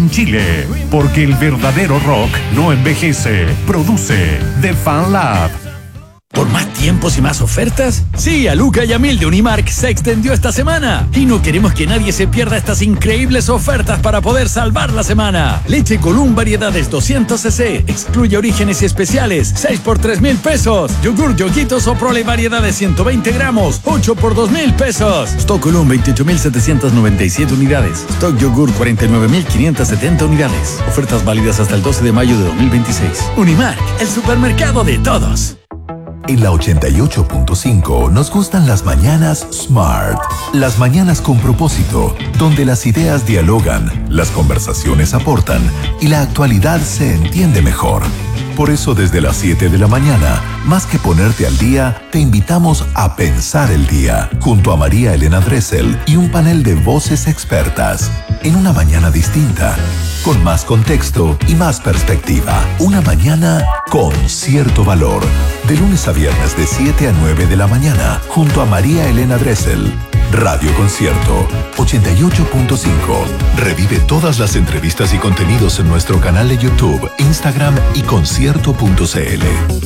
Chile, porque el verdadero rock no envejece. Produce The Fan Lab. ¿Por más tiempos y más ofertas? Sí, a Luca y a Mil de Unimark se extendió esta semana. Y no queremos que nadie se pierda estas increíbles ofertas para poder salvar la semana. Leche Column variedades 200 cc. Excluye orígenes y especiales. 6 por 3,000 pesos. Yogur Yoguitos o Prole variedades 120 gramos. 8 por 2,000 pesos. Stock Column 28,797 unidades. Stock Yogur 49,570 unidades. Ofertas válidas hasta el 12 de mayo de 2026. Unimark, el supermercado de todos. En la 88.5 nos gustan las mañanas Smart. Las mañanas con propósito, donde las ideas dialogan, las conversaciones aportan y la actualidad se entiende mejor. Por eso desde las 7 de la mañana, más que ponerte al día, te invitamos a pensar el día, junto a María Elena Dressel y un panel de voces expertas. En una mañana distinta, con más contexto y más perspectiva. Una mañana con cierto valor. De lunes a viernes de 7 a 9 de la mañana, junto a María Elena Dressel. Radio Concierto 88.5. Revive todas las entrevistas y contenidos en nuestro canal de YouTube, Instagram y concierto.cl.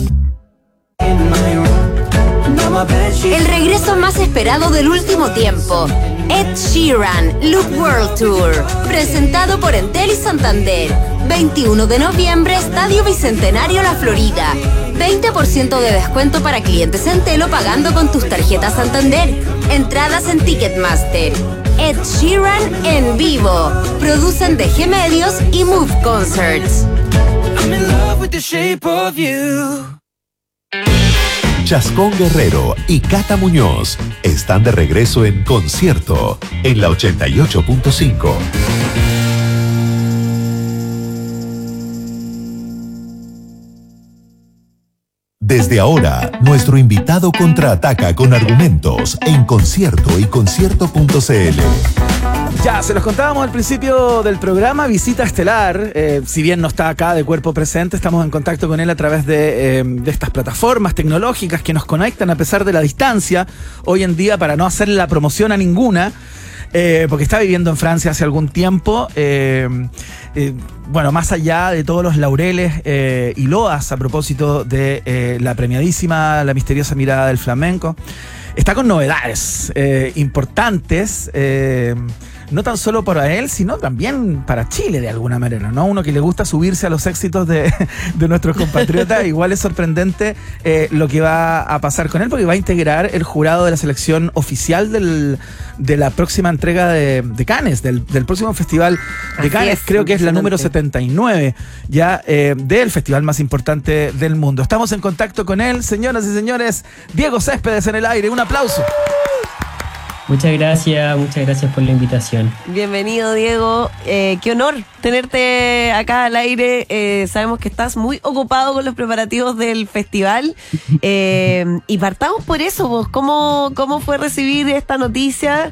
El regreso más esperado del último tiempo. Ed Sheeran, Loop World Tour, presentado por Entel y Santander. 21 de noviembre, Estadio Bicentenario La Florida. 20% de descuento para clientes Entel o pagando con tus tarjetas Santander. Entradas en Ticketmaster. Ed Sheeran en vivo. Producen DG Medios y Move Concerts. I'm in love with the shape of you. Chascón Guerrero y Cata Muñoz están de regreso en concierto en la 88.5. Desde ahora, nuestro invitado contraataca con argumentos en concierto y concierto.cl. Ya, se los contábamos al principio del programa, visita estelar. Si bien no está acá de cuerpo presente, estamos en contacto con él a través de estas plataformas tecnológicas que nos conectan a pesar de la distancia. Hoy en día, para no hacerle la promoción a ninguna, porque está viviendo en Francia hace algún tiempo. Bueno, más allá de todos los laureles y loas a propósito de la premiadísima La Misteriosa Mirada del Flamenco, está con novedades importantes, no tan solo para él, sino también para Chile de alguna manera, ¿no? Uno que le gusta subirse a los éxitos de nuestros compatriotas, igual es sorprendente lo que va a pasar con él, porque va a integrar el jurado de la selección oficial de la próxima entrega de Cannes, del próximo festival de Cannes, creo que es la número 79 ya del festival más importante del mundo. Estamos en contacto con él, señoras y señores. Diego Céspedes en el aire, un aplauso. Muchas gracias por la invitación. Bienvenido, Diego. Qué honor tenerte acá al aire. Sabemos que estás muy ocupado con los preparativos del festival. Y partamos por eso, vos. ¿Cómo fue recibir esta noticia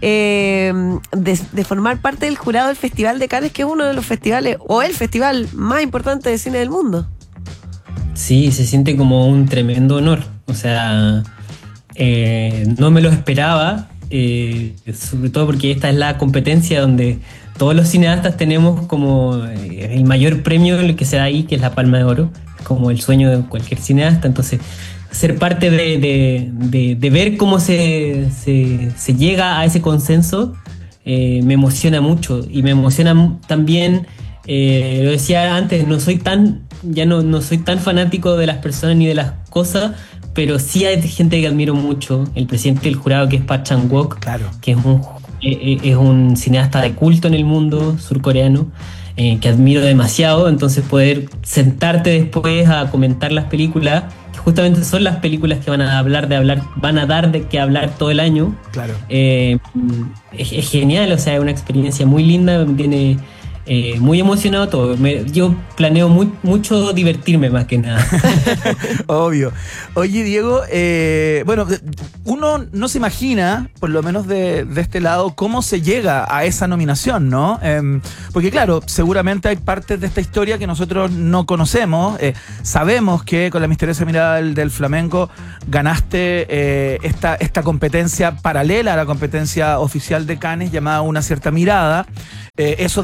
de formar parte del jurado del Festival de Cannes, que es uno de los festivales, o el festival más importante de cine del mundo? Sí, se siente como un tremendo honor. O sea, no me lo esperaba. Sobre todo porque esta es la competencia donde todos los cineastas tenemos como el mayor premio que se da ahí, que es la Palma de Oro, como el sueño de cualquier cineasta. Entonces, ser parte de ver cómo se llega a ese consenso me emociona mucho, y me emociona también, lo decía antes, no soy tan fanático de las personas ni de las cosas, pero sí hay gente que admiro mucho. El presidente del jurado, que es Park Chan-wook, claro, que es un cineasta de culto en el mundo surcoreano, que admiro demasiado. Entonces poder sentarte después a comentar las películas, que justamente son las películas que van a dar de qué hablar todo el año. Claro. Es genial, o sea, es una experiencia muy linda, me tiene muy emocionado todo. Yo planeo mucho divertirme más que nada. Obvio. Oye, Diego, bueno, uno no se imagina, por lo menos de este lado, cómo se llega a esa nominación, ¿no? Porque claro, seguramente hay partes de esta historia que nosotros no conocemos. Sabemos que con La Misteriosa Mirada del Flamenco ganaste esta competencia paralela a la competencia oficial de Cannes llamada Una Cierta Mirada. Eso de alguna manera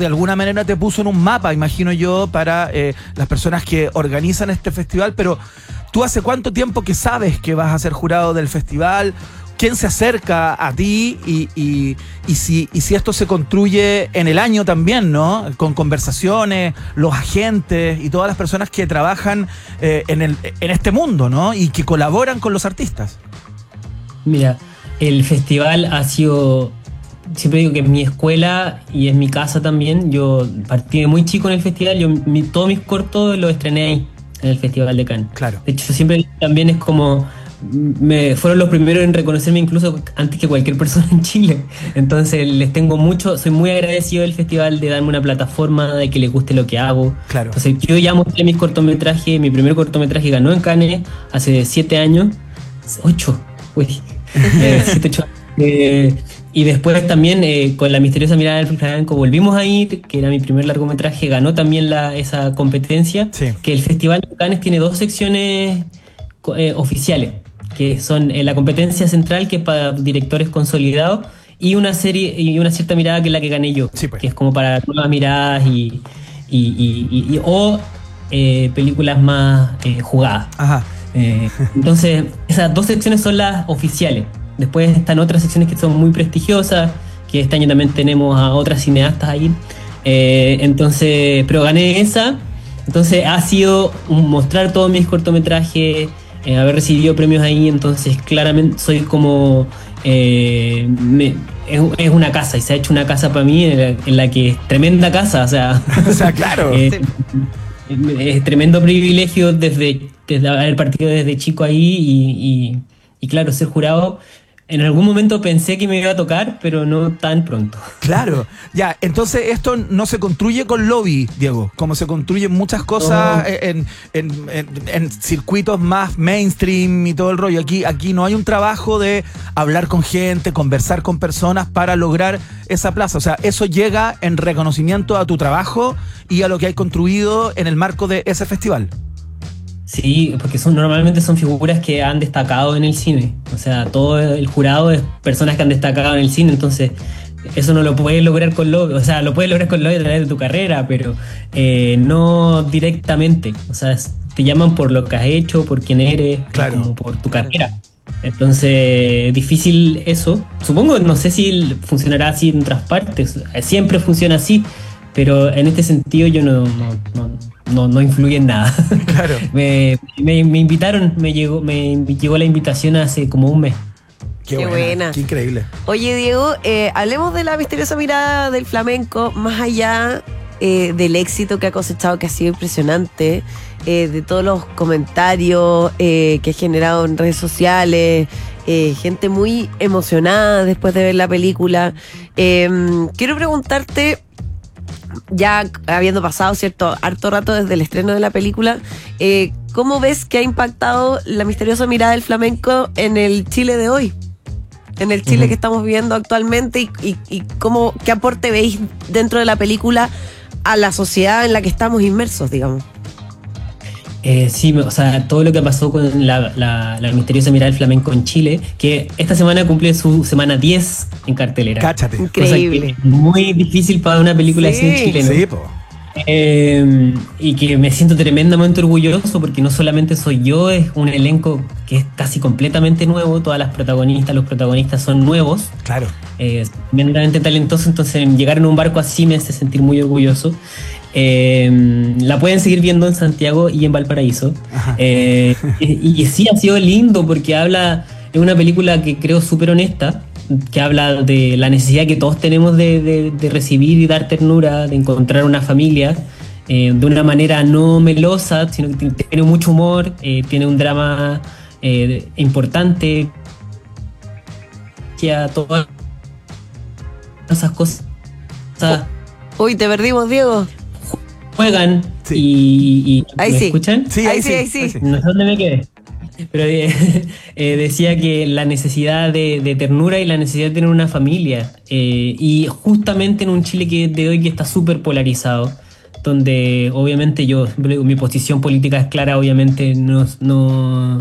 manera te puso en un mapa, imagino yo, para las personas que organizan este festival, pero ¿tú hace cuánto tiempo que sabes que vas a ser jurado del festival? ¿Quién se acerca a ti? Y si esto se construye en el año también, ¿no? Con conversaciones, los agentes y todas las personas que trabajan en este mundo, ¿no? Y que colaboran con los artistas. Mira, el festival ha sido, siempre digo que es mi escuela y es mi casa también. Yo partí de muy chico en el festival, todos mis cortos los estrené ahí, en el Festival de Cannes. Claro. De hecho, siempre también es como... fueron los primeros en reconocerme incluso antes que cualquier persona en Chile. Entonces les tengo mucho, soy muy agradecido del festival de darme una plataforma, de que les guste lo que hago. Claro. Entonces yo ya mostré mis cortometrajes, mi primer cortometraje ganó en Cannes hace 7 años, 8, 7, 8 años. Y después también con La misteriosa mirada del flamenco volvimos a ir, que era mi primer largometraje, ganó también esa competencia. Sí. Que el Festival de Cannes tiene 2 secciones oficiales, que son la competencia central, que es para directores consolidados, y una serie y una cierta mirada, que es la que gané yo, sí, pues. Que es como para nuevas miradas o películas más jugadas. Ajá. Entonces esas 2 secciones son las oficiales. Después están otras secciones que son muy prestigiosas, que este año también tenemos a otras cineastas ahí. Entonces, pero gané esa. Entonces ha sido mostrar todos mis cortometrajes, haber recibido premios ahí. Entonces claramente soy como es una casa, y se ha hecho una casa para mí en la que es tremenda casa, o sea claro. Es tremendo privilegio desde haber partido desde chico ahí y claro, ser jurado. En algún momento pensé que me iba a tocar, pero no tan pronto. Claro, ya, entonces esto no se construye con lobby, Diego, como se construyen muchas cosas en circuitos más mainstream y todo el rollo. Aquí no hay un trabajo de hablar con gente, conversar con personas para lograr esa plaza. O sea, eso llega en reconocimiento a tu trabajo y a lo que hay construido en el marco de ese festival. Sí, porque normalmente son figuras que han destacado en el cine. O sea, todo el jurado es personas que han destacado en el cine. Entonces, eso no lo puedes lograr con lobby. O sea, lo puedes lograr con lobby a través de tu carrera, pero no directamente. O sea, te llaman por lo que has hecho, por quién eres, claro, como por tu carrera. Entonces, difícil eso. Supongo, no sé si funcionará así en otras partes. Siempre funciona así, pero en este sentido yo no influye en nada. Claro. Me invitaron, me llegó la invitación hace como un mes. Qué buena. Qué increíble. Oye, Diego, hablemos de La misteriosa mirada del flamenco, más allá del éxito que ha cosechado, que ha sido impresionante, de todos los comentarios que ha generado en redes sociales, gente muy emocionada después de ver la película. Quiero preguntarte, ya habiendo pasado harto rato desde el estreno de la película, ¿cómo ves que ha impactado La misteriosa mirada del flamenco en el Chile de hoy? En el Chile que estamos viviendo actualmente, y ¿qué aporte veis dentro de la película a la sociedad en la que estamos inmersos, digamos? Sí, o sea, todo lo que pasó con la misteriosa mirada del flamenco en Chile, que esta semana cumple su semana 10 en cartelera. Cáchate. Increíble. Cosa que es muy difícil para una película de cine chileno. Sí, po. Y que me siento tremendamente orgulloso, porque no solamente soy yo, es un elenco que es casi completamente nuevo. Todas las protagonistas, los protagonistas son nuevos. Claro. Tremendamente talentoso. Entonces llegar en un barco así me hace sentir muy orgulloso. La pueden seguir viendo en Santiago y en Valparaíso. Y sí, ha sido lindo porque es una película que creo súper honesta, que habla de la necesidad que todos tenemos de recibir y dar ternura, de encontrar una familia de una manera no melosa, sino que tiene mucho humor, tiene un drama importante, que a todas esas cosas. Uy, te perdimos, Diego. Juegan, sí. ¿Me escuchan? Sí, ahí sí. No sé dónde me quedé. Pero decía que la necesidad de ternura y la necesidad de tener una familia, y justamente en un Chile de hoy que está súper polarizado, donde obviamente mi posición política es clara, obviamente no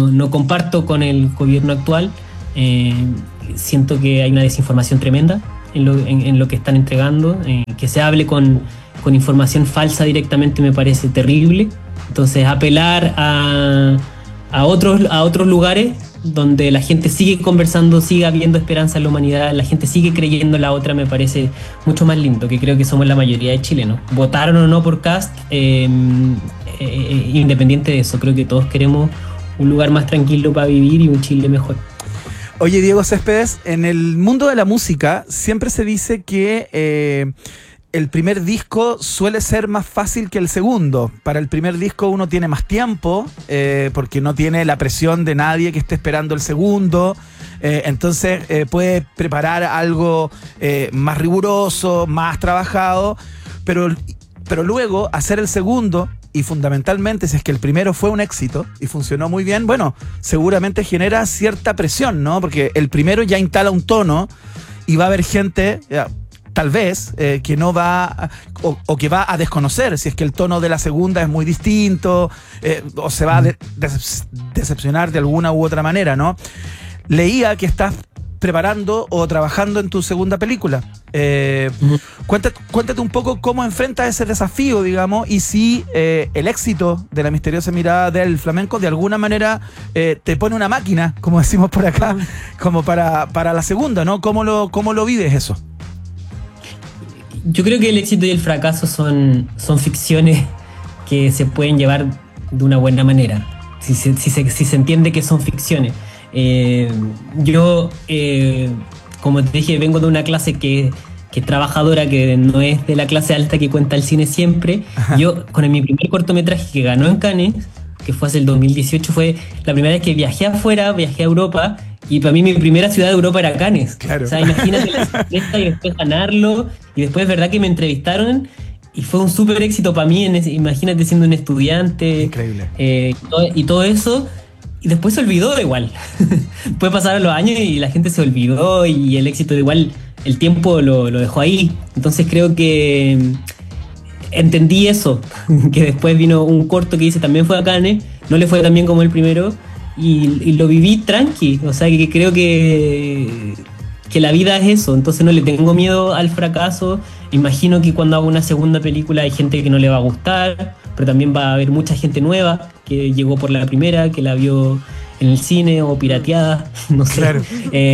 comparto con el gobierno actual. Siento que hay una desinformación tremenda, en lo que están entregando. Que se hable con información falsa directamente me parece terrible. Entonces apelar a otros lugares donde la gente sigue conversando, sigue habiendo esperanza en la humanidad, la gente sigue creyendo en la otra, me parece mucho más lindo, que creo que somos la mayoría de chilenos. Votaron o no por Kast, independiente de eso, creo que todos queremos un lugar más tranquilo para vivir y un Chile mejor. Oye, Diego Céspedes, en el mundo de la música siempre se dice que el primer disco suele ser más fácil que el segundo. Para el primer disco uno tiene más tiempo, porque no tiene la presión de nadie que esté esperando el segundo. Entonces puede preparar algo más riguroso, más trabajado, pero luego hacer el segundo, y fundamentalmente si es que el primero fue un éxito y funcionó muy bien, bueno, seguramente genera cierta presión, ¿no? Porque el primero ya instala un tono y va a haber gente... tal vez, que no va o que va a desconocer si es que el tono de la segunda es muy distinto, o se va a decepcionar de alguna u otra manera, ¿no? Leía que estás preparando o trabajando en tu segunda película. Cuéntate un poco cómo enfrentas ese desafío, digamos, y si el éxito de La misteriosa mirada del flamenco de alguna manera te pone una máquina, como decimos por acá, como para la segunda, ¿no? ¿Cómo lo vives eso? Yo creo que el éxito y el fracaso son ficciones que se pueden llevar de una buena manera, si se entiende que son ficciones. Yo, como te dije, vengo de una clase que es trabajadora, que no es de la clase alta que cuenta el cine siempre. Ajá. Yo, con mi primer cortometraje que ganó en Cannes, que fue hace el 2018, fue la primera vez que viajé afuera, viajé a Europa, y para mí mi primera ciudad de Europa era Cannes. Claro. O sea, imagínate la sorpresa y después ganarlo, y después es verdad que me entrevistaron y fue un súper éxito para mí, imagínate siendo un estudiante. Increíble. Y todo eso, y después se olvidó igual. Puede pasar los años y la gente se olvidó y el éxito igual, el tiempo lo dejó ahí. Entonces creo que entendí eso, que después vino un corto que hice, también fue a Cannes, no le fue tan bien como el primero, y lo viví tranqui, o sea que creo que la vida es eso, entonces no le tengo miedo al fracaso. Imagino que cuando hago una segunda película hay gente que no le va a gustar, pero también va a haber mucha gente nueva que llegó por la primera, que la vio en el cine o pirateada, no sé. Claro.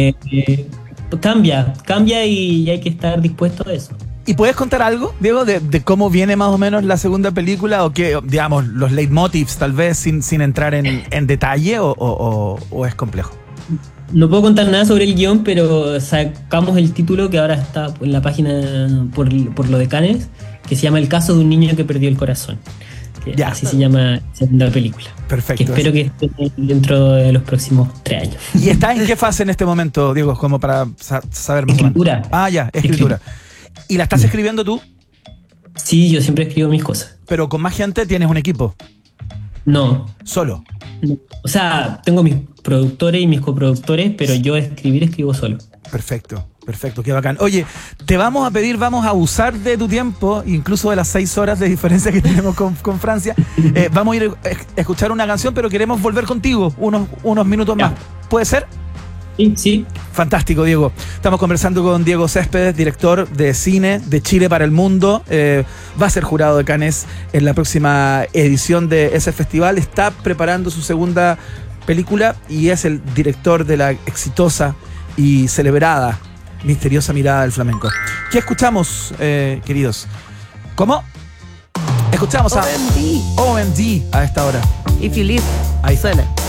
Cambia y hay que estar dispuesto a eso. ¿Y puedes contar algo, Diego, de cómo viene más o menos la segunda película? ¿O qué, digamos, los leitmotivs, tal vez, sin entrar en detalle, o es complejo? No puedo contar nada sobre el guión, pero sacamos el título que ahora está en la página por lo de Cannes, que se llama El caso de un niño que perdió el corazón. Ya. Así se llama la segunda película. Perfecto. Que espero que esté dentro de los próximos 3 años. ¿Y está en qué fase en este momento, Diego? Como para saber más. Escritura. Escritura. ¿Y la estás escribiendo tú? Sí, yo siempre escribo mis cosas. ¿Pero con más gente tienes un equipo? No. ¿Solo? No. O sea, tengo mis productores y mis coproductores, pero yo escribo solo. Perfecto, qué bacán. Oye, te vamos a pedir, vamos a abusar de tu tiempo, incluso de las 6 horas de diferencia que tenemos con Francia. Vamos a ir a escuchar una canción, pero queremos volver contigo unos minutos más. ¿Puede ser? Sí. Fantástico, Diego. Estamos conversando con Diego Céspedes, director de cine de Chile para el Mundo. Va a ser jurado de Cannes en la próxima edición de ese festival. Está preparando su segunda película y es el director de la exitosa y celebrada Misteriosa mirada del flamenco. ¿Qué escuchamos, queridos? ¿Cómo? Escuchamos a OMD a esta hora. If You Live. Ahí suena.